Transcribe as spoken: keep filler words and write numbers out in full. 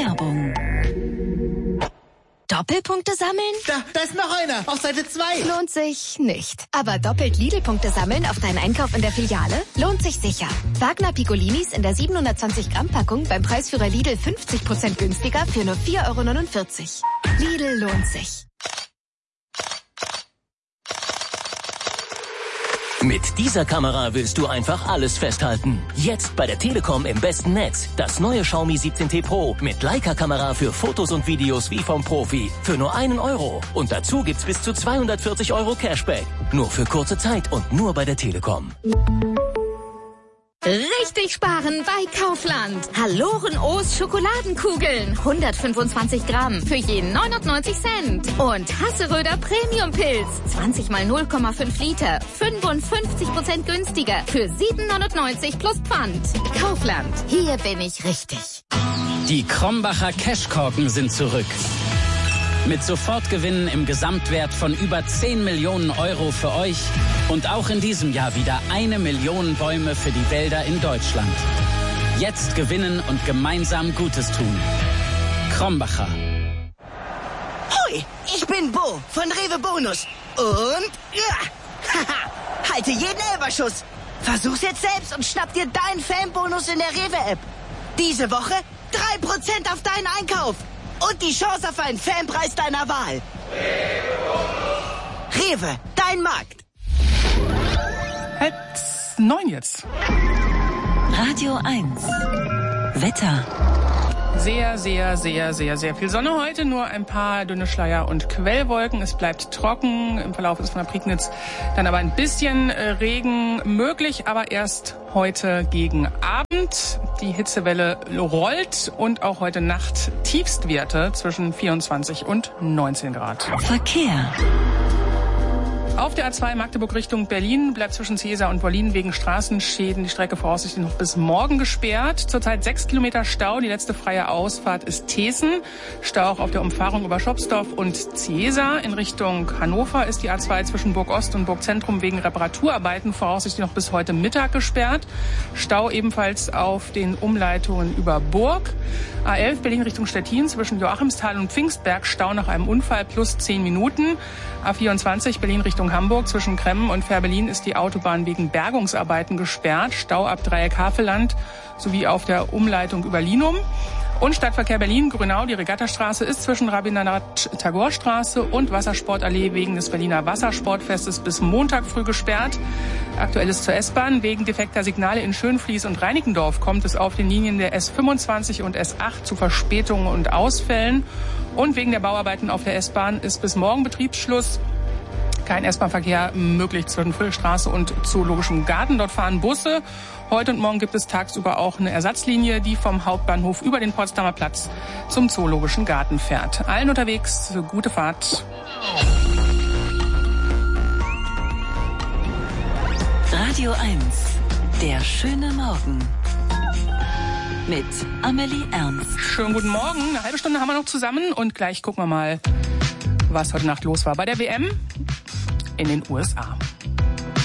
Werbung. Doppelpunkte sammeln? Da, da ist noch einer, auf Seite zwei. Lohnt sich nicht. Aber doppelt Lidl-Punkte sammeln auf deinen Einkauf in der Filiale? Lohnt sich sicher. Wagner Piccolinis in der siebenhundertzwanzig Gramm Packung beim Preisführer Lidl fünfzig Prozent günstiger für nur vier Euro neunundvierzig. Lidl lohnt sich. Mit dieser Kamera willst du einfach alles festhalten. Jetzt bei der Telekom im besten Netz. Das neue Xiaomi siebzehn T Pro mit Leica-Kamera für Fotos und Videos wie vom Profi. Für nur einen Euro. Und dazu gibt's bis zu zweihundertvierzig Euro Cashback. Nur für kurze Zeit und nur bei der Telekom. Richtig sparen bei Kaufland. Haloren O's Schokoladenkugeln. hundertfünfundzwanzig Gramm für jeden neunundneunzig Cent. Und Hasseröder Premium Pilz. zwanzig mal null Komma fünf Liter. fünfundfünfzig Prozent günstiger für sieben neunundneunzig plus Pfand. Kaufland. Hier bin ich richtig. Die Krombacher Cashkorken sind zurück. Mit Sofortgewinnen im Gesamtwert von über zehn Millionen Euro für euch und auch in diesem Jahr wieder eine Million Bäume für die Wälder in Deutschland. Jetzt gewinnen und gemeinsam Gutes tun. Krombacher. Hoi, ich bin Bo von Rewe Bonus. Und ja, haha, halte jeden Elberschuss. Versuch's jetzt selbst und schnapp dir deinen Fanbonus in der Rewe-App. Diese Woche drei Prozent auf deinen Einkauf. Und die Chance auf einen Fanpreis deiner Wahl. Rewe, dein Markt. Halb neun jetzt. Radio eins. Wetter. Sehr, sehr, sehr, sehr, sehr viel Sonne heute. Nur ein paar dünne Schleier und Quellwolken. Es bleibt trocken. Im Verlauf ist von der Prignitz dann aber ein bisschen Regen möglich, aber erst heute gegen Abend. Die Hitzewelle rollt und auch heute Nacht Tiefstwerte zwischen vierundzwanzig und neunzehn Grad. Verkehr. Auf der A zwei Magdeburg Richtung Berlin bleibt zwischen Ciesa und Wollin wegen Straßenschäden die Strecke voraussichtlich noch bis morgen gesperrt. Zurzeit sechs Kilometer Stau. Die letzte freie Ausfahrt ist Thesen. Stau auch auf der Umfahrung über Schopsdorf und Ciesa. In Richtung Hannover ist die A zwei zwischen Burg Ost und Burg Zentrum wegen Reparaturarbeiten voraussichtlich noch bis heute Mittag gesperrt. Stau ebenfalls auf den Umleitungen über Burg. A elf Berlin Richtung Stettin zwischen Joachimsthal und Pfingstberg. Stau nach einem Unfall plus zehn Minuten. A vierundzwanzig Berlin Richtung Hamburg zwischen Kremmen und Fährberlin ist die Autobahn wegen Bergungsarbeiten gesperrt. Stau ab Dreieck Havelland sowie auf der Umleitung über Linum. Und Stadtverkehr Berlin, Grünau, die Regattastraße ist zwischen Rabindranath-Tagore-Straße und Wassersportallee wegen des Berliner Wassersportfestes bis Montag früh gesperrt. Aktuelles zur S-Bahn. Wegen defekter Signale in Schönfließ und Reinickendorf kommt es auf den Linien der S fünfundzwanzig und S acht zu Verspätungen und Ausfällen. Und wegen der Bauarbeiten auf der S-Bahn ist bis morgen Betriebsschluss. Kein S-Bahn-Verkehr möglich zwischen Friedrichstraße und Zoologischem Garten. Dort fahren Busse. Heute und morgen gibt es tagsüber auch eine Ersatzlinie, die vom Hauptbahnhof über den Potsdamer Platz zum Zoologischen Garten fährt. Allen unterwegs, gute Fahrt. Radio eins. Der schöne Morgen. Mit Amelie Ernst. Schönen guten Morgen. Eine halbe Stunde haben wir noch zusammen und gleich gucken wir mal, was heute Nacht los war bei der W M in den U S A.